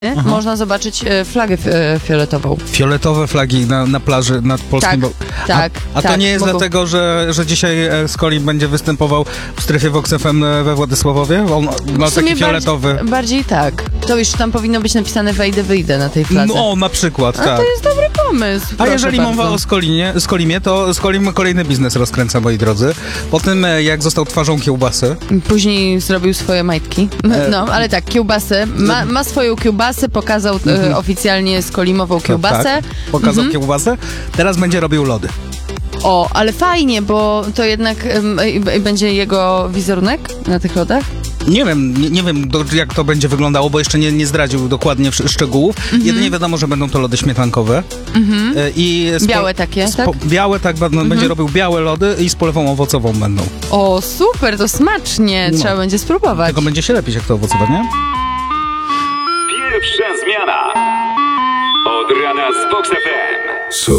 można zobaczyć flagę fioletową. Fioletowe flagi na plaży nad polskim... Tak, A to nie jest dlatego, że dzisiaj Skoli będzie występował w strefie Vox FM we Władysławowie? On ma taki fioletowy... Bardziej tak. To już tam powinno być napisane wejdę, wyjdę na tej fladze. No, na przykład, tak. To jest dobry pomysł. A jeżeli mowa o Skolimie, to Skolim kolejny biznes rozkręca, moi drodzy. Po tym, jak został twarzą kiełbasy. Później zrobił swoje majtki. No, ale tak, kiełbasę. Ma swoją kiełbasę, pokazał oficjalnie skolimową kiełbasę. Tak, pokazał kiełbasę. Teraz będzie robił lody. O, ale fajnie, bo to jednak będzie jego wizerunek na tych lodach? Nie wiem jak to będzie wyglądało, bo jeszcze nie zdradził dokładnie szczegółów. Jedynie wiadomo, że będą to lody śmietankowe. Białe takie, tak? Białe, tak, będzie robił białe lody i z polewą owocową będą. O, super, to smacznie. Trzeba będzie spróbować. Tylko będzie się lepić, jak to owocowe, nie? Pierwsza zmiana. Od rana z Vox FM.